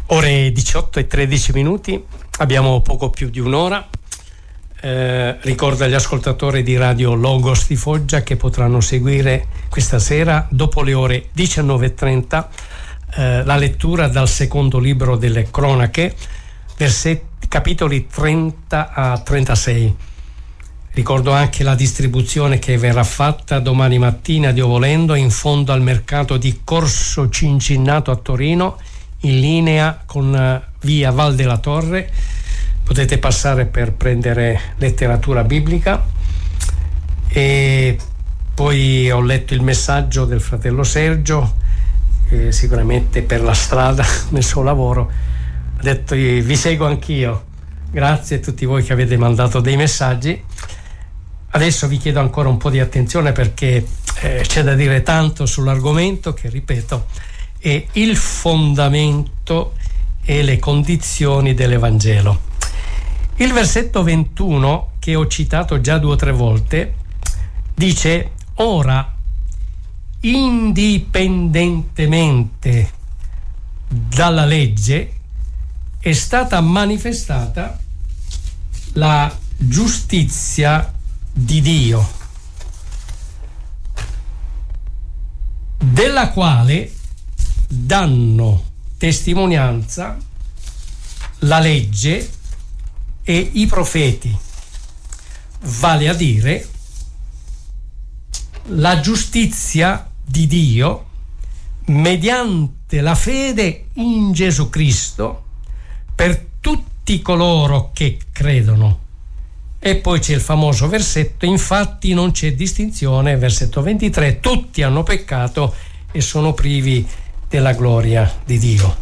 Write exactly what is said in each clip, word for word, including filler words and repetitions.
Ore diciotto e tredici minuti, abbiamo poco più di un'ora. Eh, ricordo agli ascoltatori di Radio Logos di Foggia che potranno seguire questa sera, dopo le ore diciannove e trenta, eh, la lettura dal secondo libro delle Cronache, versetti, capitoli trenta a trentasei. Ricordo anche la distribuzione che verrà fatta domani mattina, Dio volendo, in fondo al mercato di Corso Cincinnato a Torino, in linea con via Val della Torre. Potete passare per prendere letteratura biblica. E poi ho letto il messaggio del fratello Sergio, eh, sicuramente per la strada nel suo lavoro ha detto: vi seguo anch'io. Grazie a tutti voi che avete mandato dei messaggi. Adesso vi chiedo ancora un po' di attenzione, perché eh, c'è da dire tanto sull'argomento che, ripeto, è il fondamento e le condizioni dell'Evangelo. Il versetto ventuno, che ho citato già due o tre volte, dice: ora, indipendentemente dalla legge, è stata manifestata la giustizia di Dio, della quale danno testimonianza la legge e i profeti, vale a dire la giustizia di Dio mediante la fede in Gesù Cristo per tutti coloro che credono. E poi c'è il famoso versetto: infatti non c'è distinzione, versetto ventitré, tutti hanno peccato e sono privi della gloria di Dio.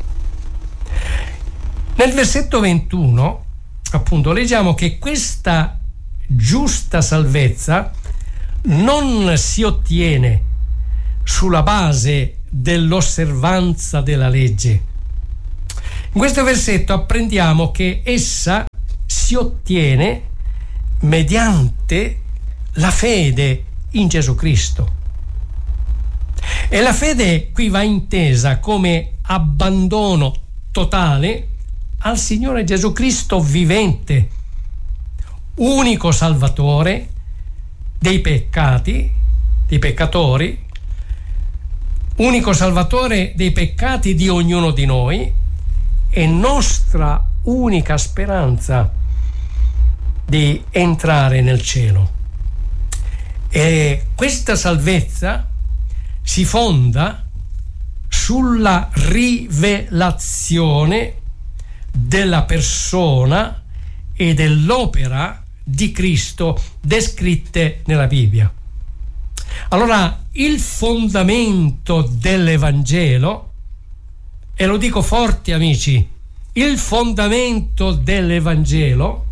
Nel versetto ventuno, appunto, leggiamo che questa giusta salvezza non si ottiene sulla base dell'osservanza della legge. In questo versetto apprendiamo che essa si ottiene mediante la fede in Gesù Cristo. E la fede qui va intesa come abbandono totale al Signore Gesù Cristo vivente, unico Salvatore dei peccati, dei peccatori, unico Salvatore dei peccati di ognuno di noi e nostra unica speranza di entrare nel cielo. E questa salvezza si fonda sulla rivelazione della persona e dell'opera di Cristo descritte nella Bibbia. Allora, il fondamento dell'Evangelo, e lo dico forte, amici, il fondamento dell'Evangelo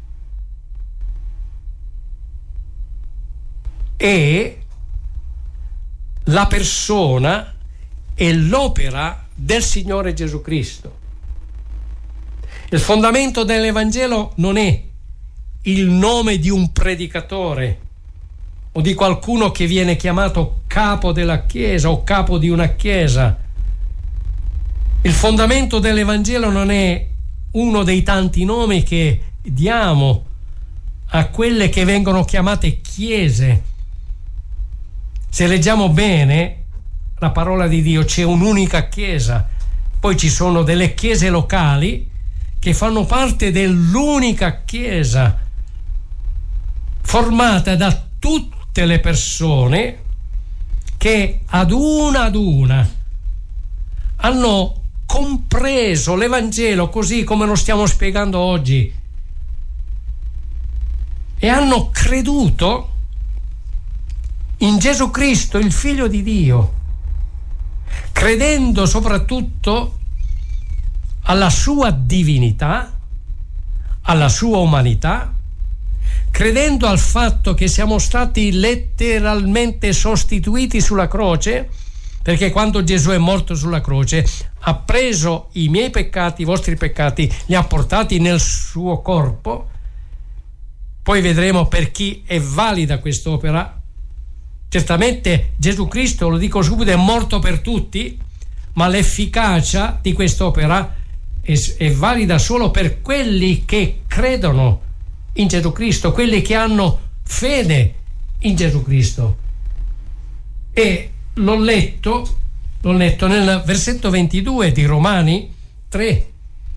è la persona e l'opera del Signore Gesù Cristo. Il fondamento dell'Evangelo non è il nome di un predicatore o di qualcuno che viene chiamato capo della Chiesa o capo di una Chiesa. Il fondamento dell'Evangelo non è uno dei tanti nomi che diamo a quelle che vengono chiamate chiese. Se leggiamo bene la parola di Dio, c'è un'unica chiesa, poi ci sono delle chiese locali che fanno parte dell'unica chiesa formata da tutte le persone che ad una ad una hanno compreso l'Evangelo così come lo stiamo spiegando oggi e hanno creduto in Gesù Cristo, il Figlio di Dio, credendo soprattutto alla sua divinità, alla sua umanità, credendo al fatto che siamo stati letteralmente sostituiti sulla croce, perché quando Gesù è morto sulla croce ha preso i miei peccati, i vostri peccati, li ha portati nel suo corpo. Poi vedremo per chi è valida quest'opera. Certamente Gesù Cristo, lo dico subito, è morto per tutti, ma l'efficacia di quest'opera è, è valida solo per quelli che credono in Gesù Cristo, quelli che hanno fede in Gesù Cristo. E l'ho letto, l'ho letto nel versetto ventidue di Romani tre.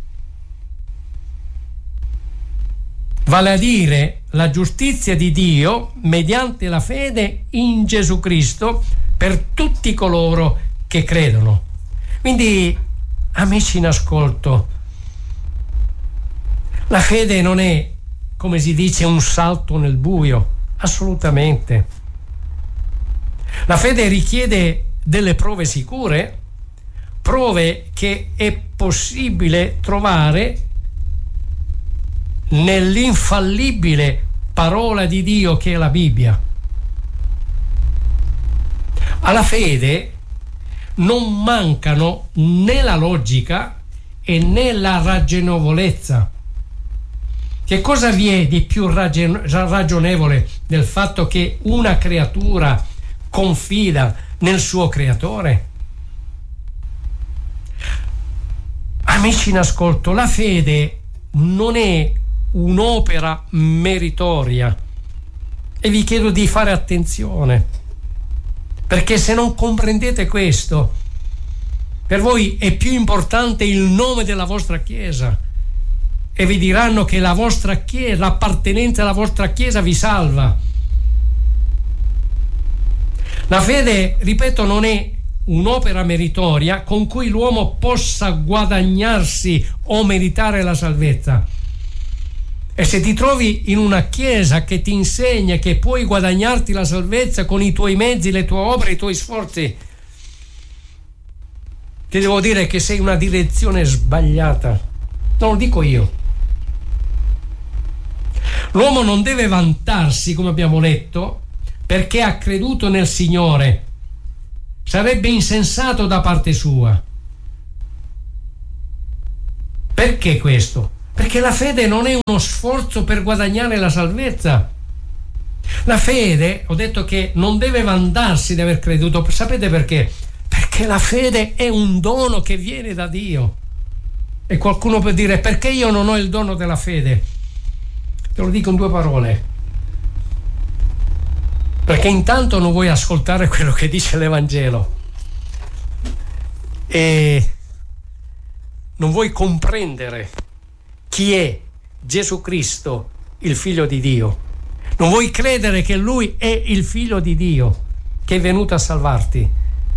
Vale a dire la giustizia di Dio mediante la fede in Gesù Cristo per tutti coloro che credono. Quindi, amici in ascolto, la fede non è, come si dice, un salto nel buio, assolutamente. La fede richiede delle prove sicure, prove che è possibile trovare nell'infallibile parola di Dio che è la Bibbia. Alla fede non mancano né la logica e né la ragionevolezza. Che cosa vi è di più ragion- ragionevole del fatto che una creatura confida nel suo creatore? Amici in ascolto, la fede non è un'opera meritoria, e vi chiedo di fare attenzione, perché se non comprendete questo, per voi è più importante il nome della vostra chiesa, e vi diranno che la vostra chiesa, l'appartenenza alla vostra chiesa vi salva. La fede, ripeto, non è un'opera meritoria con cui l'uomo possa guadagnarsi o meritare la salvezza. E se ti trovi in una chiesa che ti insegna che puoi guadagnarti la salvezza con i tuoi mezzi, le tue opere, i tuoi sforzi, ti devo dire che sei in una direzione sbagliata. Non lo dico io. L'uomo non deve vantarsi, come abbiamo letto, perché ha creduto nel Signore. Sarebbe insensato da parte sua. Perché questo? Perché la fede non è uno sforzo per guadagnare la salvezza. La fede, ho detto che non deve vantarsi di aver creduto. Sapete perché? Perché la fede è un dono che viene da Dio. E qualcuno può dire: perché io non ho il dono della fede? Te lo dico in due parole. Perché intanto non vuoi ascoltare quello che dice l'Evangelo e non vuoi comprendere chi è Gesù Cristo, il Figlio di Dio. Non vuoi credere che Lui è il Figlio di Dio che è venuto a salvarti.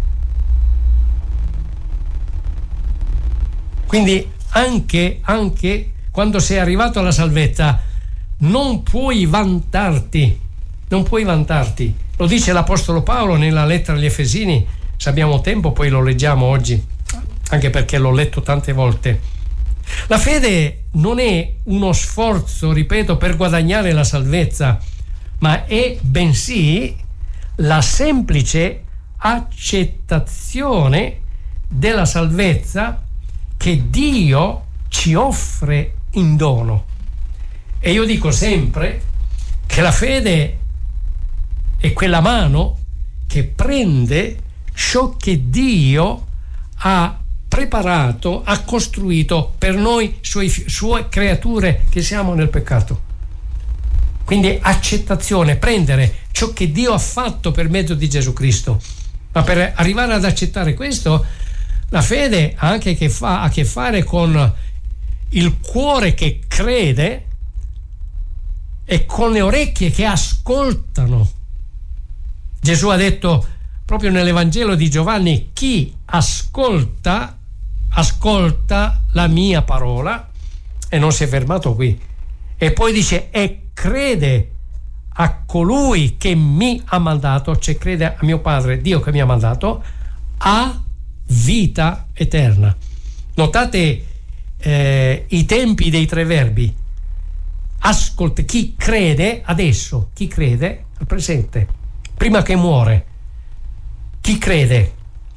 Quindi anche, anche quando sei arrivato alla salvezza non puoi vantarti, non puoi vantarti. Lo dice l'Apostolo Paolo nella lettera agli Efesini. Se abbiamo tempo poi lo leggiamo oggi, anche perché l'ho letto tante volte. La fede non è uno sforzo, ripeto, per guadagnare la salvezza, ma è bensì la semplice accettazione della salvezza che Dio ci offre in dono. E io dico sempre che la fede è quella mano che prende ciò che Dio ha preparato, ha costruito per noi, suoi, sue creature che siamo nel peccato. Quindi accettazione, prendere ciò che Dio ha fatto per mezzo di Gesù Cristo. Ma per arrivare ad accettare questo, la fede ha anche che fa, a che fare con il cuore che crede e con le orecchie che ascoltano. Gesù ha detto proprio nell'Evangelo di Giovanni: chi ascolta, ascolta la mia parola, e non si è fermato qui. E poi dice: e crede a colui che mi ha mandato, cioè crede a mio Padre, Dio che mi ha mandato, ha vita eterna. Notate eh, i tempi dei tre verbi. Ascolta, chi crede adesso, chi crede al presente, prima che muore. Chi crede?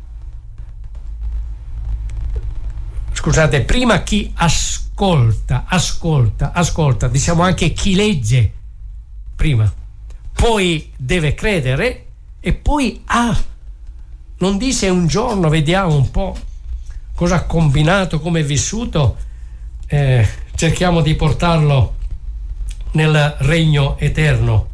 Scusate, prima chi ascolta, ascolta, ascolta, diciamo anche chi legge prima, poi deve credere e poi ha. Non dice un giorno, vediamo un po', cosa ha combinato, come è vissuto, eh, cerchiamo di portarlo nel regno eterno.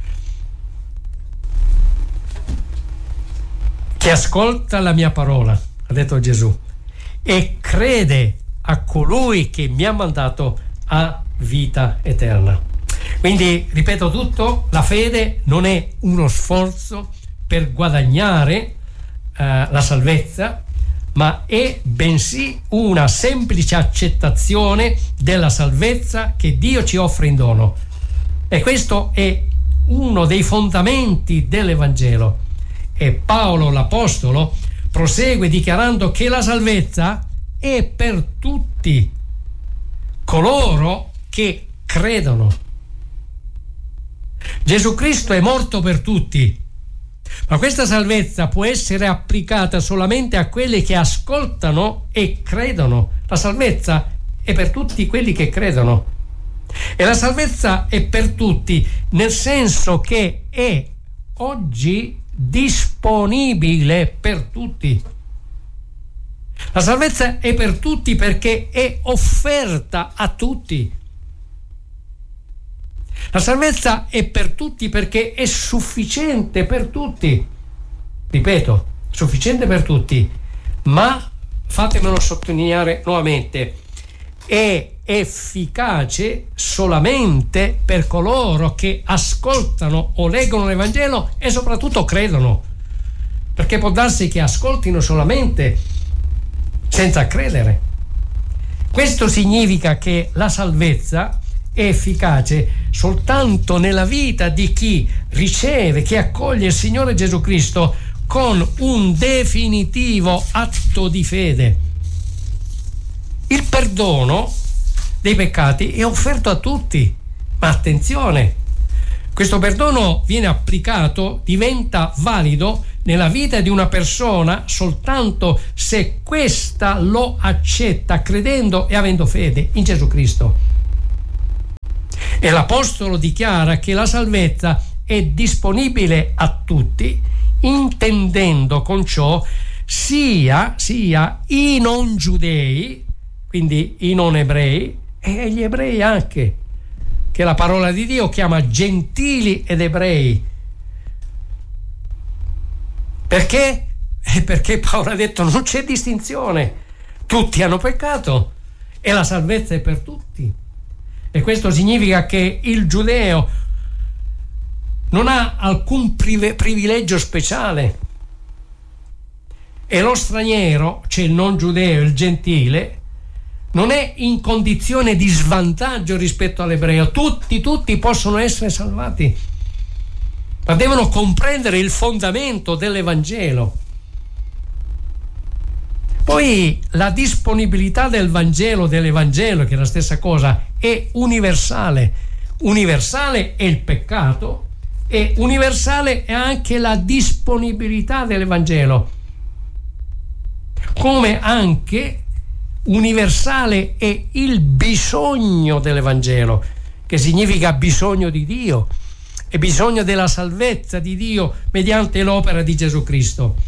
Chi ascolta la mia parola, ha detto Gesù, e crede a colui che mi ha mandato, ha vita eterna. Quindi, ripeto tutto, la fede non è uno sforzo per guadagnare eh, la salvezza, ma è bensì una semplice accettazione della salvezza che Dio ci offre in dono. E questo è uno dei fondamenti dell'Evangelo. E Paolo l'Apostolo prosegue dichiarando che la salvezza è per tutti coloro che credono. Gesù Cristo è morto per tutti, ma questa salvezza può essere applicata solamente a quelli che ascoltano e credono. La salvezza è per tutti quelli che credono. E la salvezza è per tutti, nel senso che è oggi disponibile per tutti. La salvezza è per tutti perché è offerta a tutti. La salvezza è per tutti perché è sufficiente per tutti. Ripeto, sufficiente per tutti, ma fatemelo sottolineare nuovamente, è efficace solamente per coloro che ascoltano o leggono l'Evangelo e soprattutto credono, perché può darsi che ascoltino solamente senza credere. Questo significa che la salvezza è efficace soltanto nella vita di chi riceve, che accoglie il Signore Gesù Cristo con un definitivo atto di fede. Il perdono dei peccati è offerto a tutti, ma attenzione, questo perdono viene applicato, diventa valido nella vita di una persona soltanto se questa lo accetta credendo e avendo fede in Gesù Cristo. E l'Apostolo dichiara che la salvezza è disponibile a tutti, intendendo con ciò sia, sia i non giudei, quindi i non ebrei, e gli ebrei anche, che la parola di Dio chiama gentili ed ebrei. Perché? Perché Paolo ha detto non c'è distinzione, tutti hanno peccato e la salvezza è per tutti. E questo significa che il giudeo non ha alcun prive- privilegio speciale e lo straniero, cioè il non giudeo, il gentile, non è in condizione di svantaggio rispetto all'ebreo. Tutti, tutti possono essere salvati, ma devono comprendere il fondamento dell'Evangelo. Poi la disponibilità del Vangelo, dell'Evangelo, che è la stessa cosa, è universale. Universale è il peccato e universale è anche la disponibilità dell'Evangelo. Come anche universale è il bisogno dell'Evangelo, che significa bisogno di Dio e bisogno della salvezza di Dio mediante l'opera di Gesù Cristo.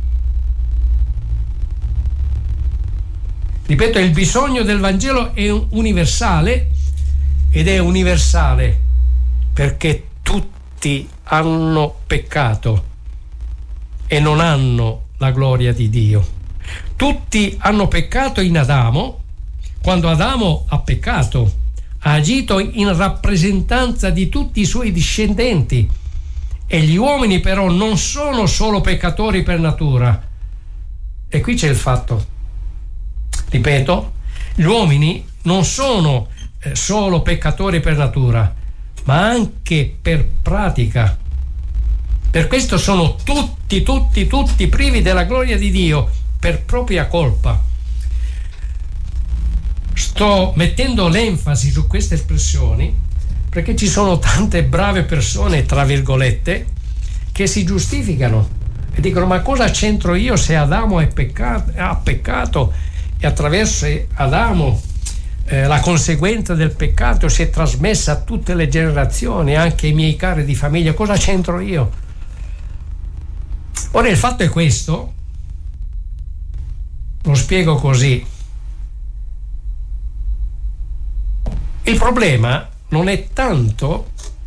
Ripeto, il bisogno del Vangelo è universale ed è universale perché tutti hanno peccato e non hanno la gloria di Dio. Tutti hanno peccato in Adamo, quando Adamo ha peccato, ha agito in rappresentanza di tutti i suoi discendenti, e gli uomini però non sono solo peccatori per natura. E qui c'è il fatto. Ripeto, gli uomini non sono eh, solo peccatori per natura, ma anche per pratica. Per questo sono tutti, tutti, tutti privi della gloria di Dio per propria colpa. Sto mettendo l'enfasi su queste espressioni perché ci sono tante brave persone, tra virgolette, che si giustificano e dicono: ma cosa c'entro io se Adamo è peccato, ha peccato e attraverso Adamo eh, la conseguenza del peccato si è trasmessa a tutte le generazioni, anche ai miei cari di famiglia, cosa c'entro io? Ora il fatto è questo, Lo spiego così. Il problema non è tanto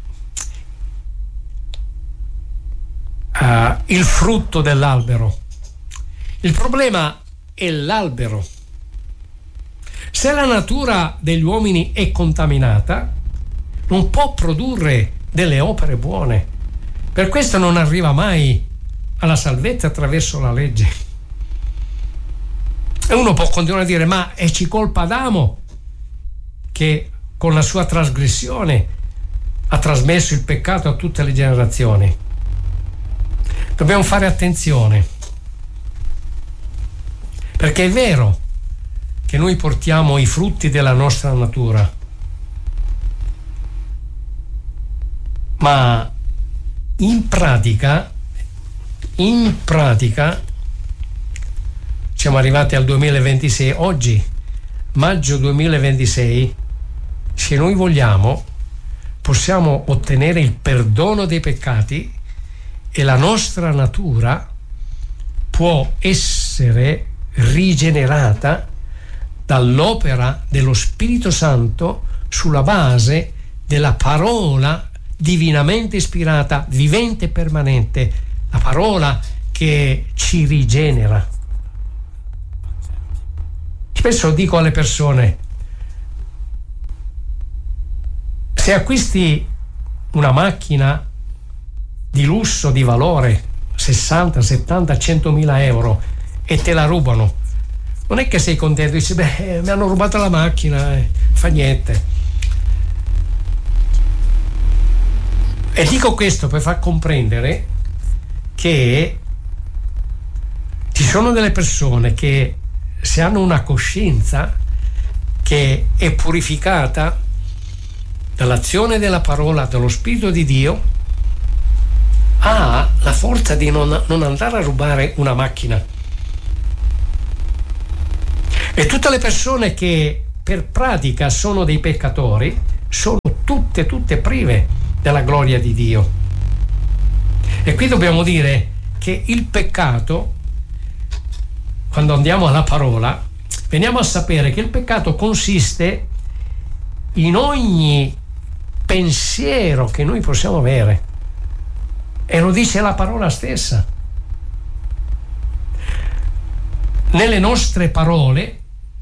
uh, il frutto dell'albero, il problema è l'albero. Se la natura degli uomini è contaminata, non può produrre delle opere buone. Per questo non arriva mai alla salvezza attraverso la legge. E uno può continuare a dire: ma è ci colpa Adamo, che con la sua trasgressione ha trasmesso il peccato a tutte le generazioni. Dobbiamo fare attenzione, perché è vero che noi portiamo i frutti della nostra natura, ma in pratica in pratica siamo arrivati al duemilaventisei, oggi maggio duemilaventisei, se noi vogliamo possiamo ottenere il perdono dei peccati e la nostra natura può essere rigenerata dall'opera dello Spirito Santo sulla base della parola divinamente ispirata, vivente e permanente, la parola che ci rigenera. Spesso dico alle persone: se acquisti una macchina di lusso di valore sessanta, settanta, centomila euro e te la rubano, non è che sei contento, dici: beh, mi hanno rubato la macchina, eh, fa niente. E dico questo per far comprendere che ci sono delle persone che, se hanno una coscienza che è purificata dall'azione della parola, dello Spirito di Dio, ha la forza di non, non andare a rubare una macchina. E tutte le persone che per pratica sono dei peccatori sono tutte, tutte prive della gloria di Dio. E qui dobbiamo dire che il peccato, quando andiamo alla parola, veniamo a sapere che il peccato consiste in ogni pensiero che noi possiamo avere, e lo dice la parola stessa. Nelle nostre parole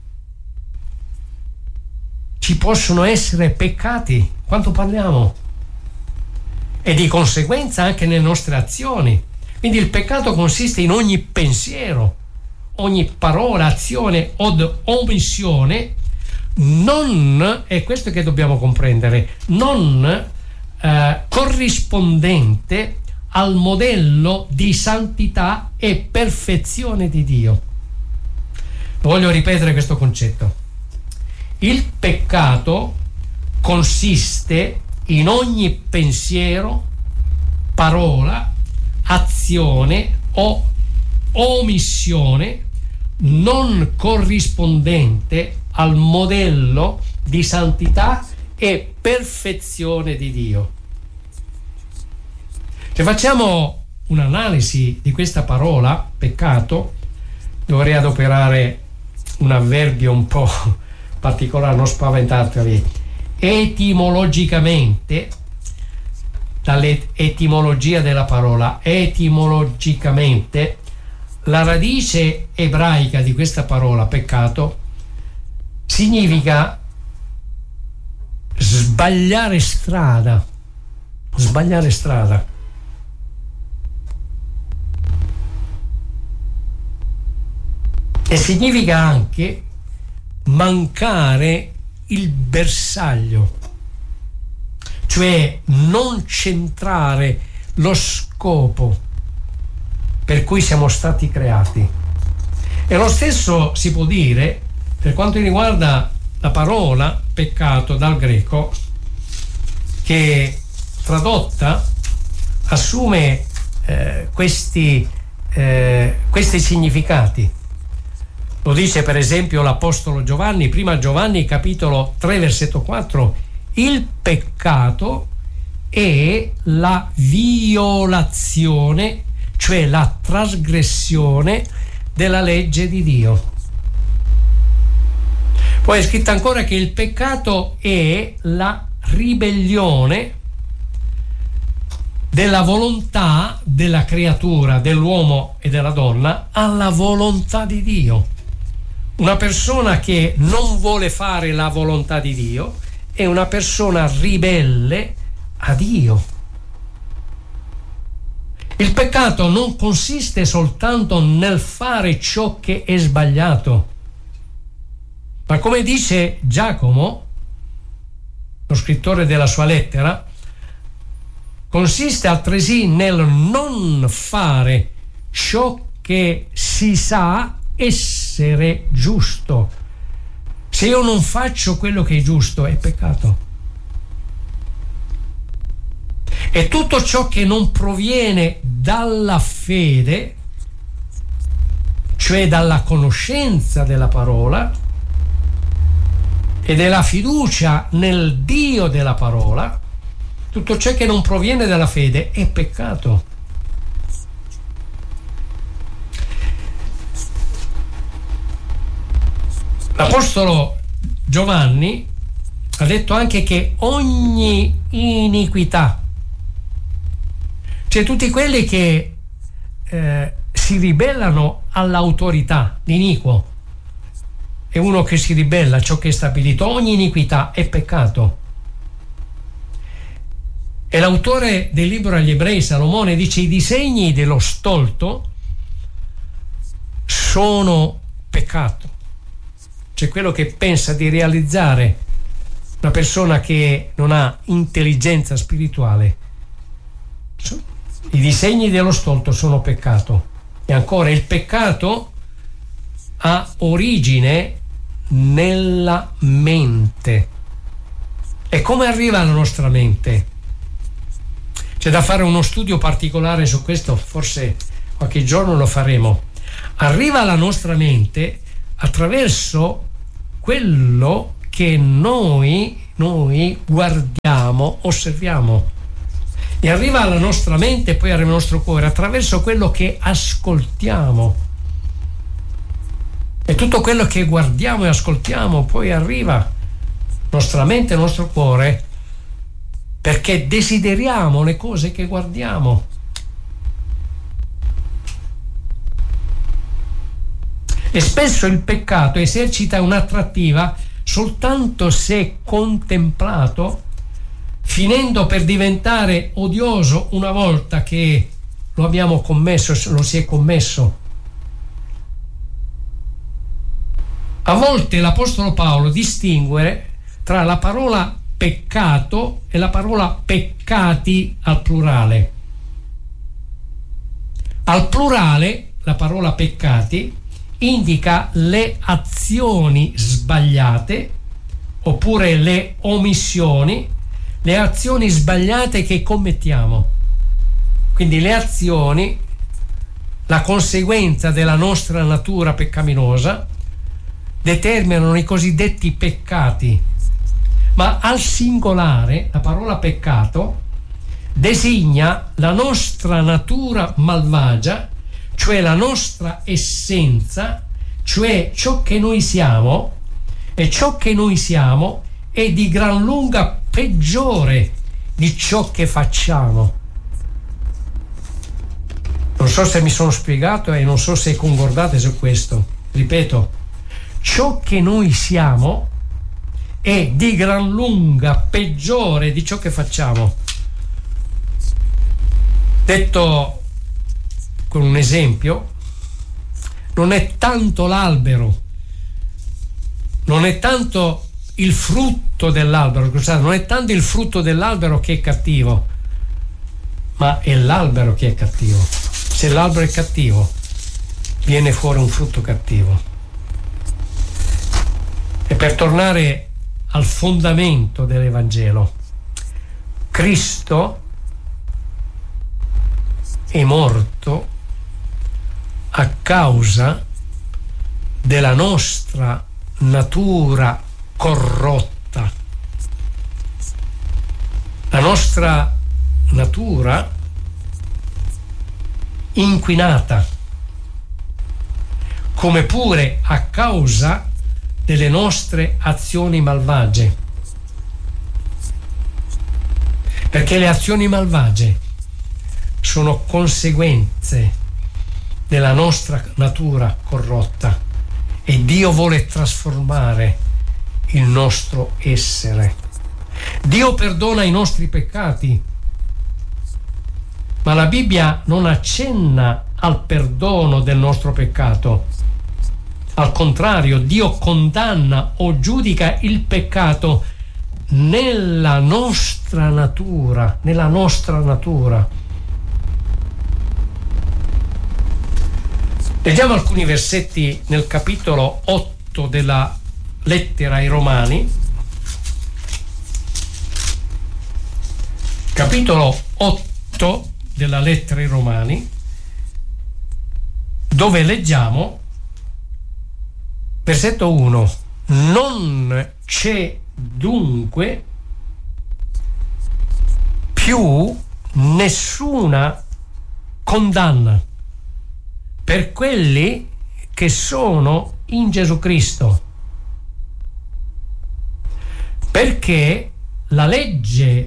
ci possono essere peccati quando parliamo, e di conseguenza anche nelle nostre azioni. Quindi il peccato consiste in ogni pensiero, ogni parola, azione od omissione non, è questo che dobbiamo comprendere, non eh, corrispondente al modello di santità e perfezione di Dio. Voglio ripetere questo concetto. Il peccato consiste in ogni pensiero, parola, azione o omissione non corrispondente al modello di santità e perfezione di Dio. Se facciamo un'analisi di questa parola, peccato, dovrei adoperare un avverbio un po' particolare, non spaventatevi. Etimologicamente, dall'etimologia della parola, etimologicamente, la radice ebraica di questa parola, peccato, significa sbagliare strada, sbagliare strada. E significa anche mancare il bersaglio, cioè non centrare lo scopo per cui siamo stati creati. E lo stesso si può dire per quanto riguarda la parola peccato dal greco, che tradotta assume eh, questi, eh, questi significati. Lo dice per esempio l'Apostolo Giovanni, prima Giovanni capitolo tre versetto quattro: il peccato è la violazione, cioè la trasgressione della legge di Dio. Poi è scritto ancora che il peccato è la ribellione della volontà della creatura, dell'uomo e della donna, alla volontà di Dio. Una persona che non vuole fare la volontà di Dio è una persona ribelle a Dio. Il peccato non consiste soltanto nel fare ciò che è sbagliato, ma come dice Giacomo, lo scrittore della sua lettera, consiste altresì nel non fare ciò che si sa essere giusto. Se io non faccio quello che è giusto, è peccato. E tutto ciò che non proviene dalla fede, cioè dalla conoscenza della parola e della fiducia nel Dio della parola, tutto ciò che non proviene dalla fede è peccato. L'Apostolo Giovanni ha detto anche che ogni iniquità, cioè tutti quelli che eh, si ribellano all'autorità, l'iniquo è uno che si ribella a ciò che è stabilito, ogni iniquità è peccato. E l'autore del libro agli Ebrei, Salomone, dice: i disegni dello stolto sono peccato. Cioè quello che pensa di realizzare una persona che non ha intelligenza spirituale. I disegni dello stolto sono peccato. E ancora, il peccato ha origine nella mente. E come arriva alla nostra mente? C'è da fare uno studio particolare su questo, forse qualche giorno lo faremo. Arriva alla nostra mente attraverso quello che noi, noi guardiamo, osserviamo. E arriva alla nostra mente e poi arriva al nostro cuore attraverso quello che ascoltiamo. E tutto quello che guardiamo e ascoltiamo poi arriva alla nostra mente e al nostro cuore, perché desideriamo le cose che guardiamo. E spesso il peccato esercita un'attrattiva soltanto se contemplato, finendo per diventare odioso una volta che lo abbiamo commesso, lo si è commesso. A volte l'Apostolo Paolo distingue tra la parola peccato e la parola peccati al plurale. Al plurale la parola peccati indica le azioni sbagliate oppure le omissioni, le azioni sbagliate che commettiamo. Quindi le azioni, la conseguenza della nostra natura peccaminosa, determinano i cosiddetti peccati. Ma al singolare la parola peccato designa la nostra natura malvagia, cioè la nostra essenza, cioè ciò che noi siamo, e ciò che noi siamo è di gran lunga peggiore di ciò che facciamo. Non so se mi sono spiegato e non so se concordate su questo. Ripeto, ciò che noi siamo è di gran lunga peggiore di ciò che facciamo. Detto con un esempio, non è tanto l'albero, non è tanto il frutto dell'albero, scusate, non è tanto il frutto dell'albero che è cattivo, ma è l'albero che è cattivo. Se l'albero è cattivo, viene fuori un frutto cattivo. E per tornare al fondamento dell'Evangelo, Cristo è morto a causa della nostra natura corrotta. La nostra natura inquinata, come pure a causa delle nostre azioni malvagie. Perché le azioni malvagie sono conseguenze della nostra natura corrotta e Dio vuole trasformare il nostro essere. Dio perdona i nostri peccati, ma la Bibbia non accenna al perdono del nostro peccato. Al contrario, Dio condanna o giudica il peccato nella nostra natura, nella nostra natura. Leggiamo alcuni versetti nel capitolo otto della lettera ai Romani. Capitolo otto della lettera ai Romani, dove leggiamo versetto uno: non c'è dunque più nessuna condanna per quelli che sono in Gesù Cristo, perché la legge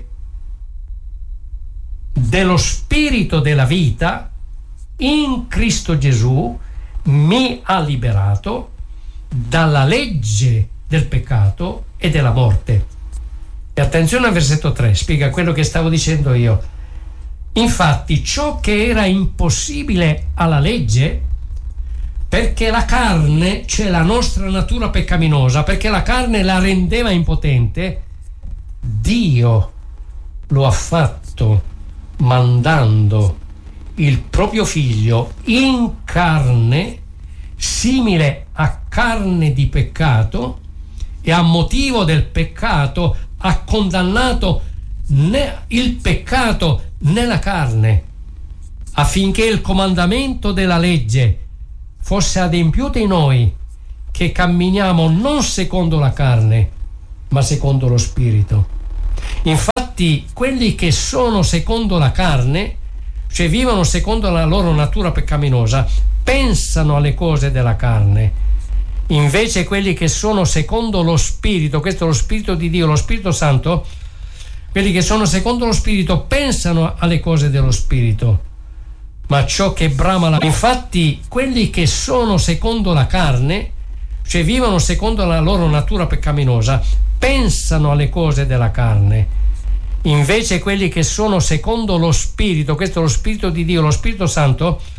dello Spirito della vita in Cristo Gesù mi ha liberato dalla legge del peccato e della morte. E attenzione al versetto tre, spiega quello che stavo dicendo io. Infatti ciò che era impossibile alla legge, perché la carne, cioè la nostra natura peccaminosa, perché la carne la rendeva impotente, Dio lo ha fatto mandando il proprio figlio in carne, simile a carne di peccato, e a motivo del peccato ha condannato ne- il peccato nella carne, affinché il comandamento della legge fosse adempiuto in noi, che camminiamo non secondo la carne, ma secondo lo Spirito. Infatti quelli che sono secondo la carne, cioè vivono secondo la loro natura peccaminosa, pensano alle cose della carne. Invece quelli che sono secondo lo Spirito, questo è lo Spirito di Dio, lo Spirito Santo, quelli che sono secondo lo Spirito pensano alle cose dello Spirito, ma ciò che brama la... Infatti quelli che sono secondo la carne, cioè vivono secondo la loro natura peccaminosa, pensano alle cose della carne. Invece quelli che sono secondo lo Spirito, questo è lo Spirito di Dio, lo Spirito Santo,